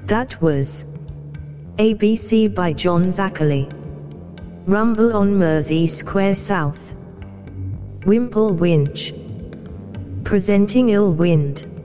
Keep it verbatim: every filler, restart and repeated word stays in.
That was A B C by John Zackerley. Rumble on Mersey Square South. Wimple Winch. Presenting Ill Wind.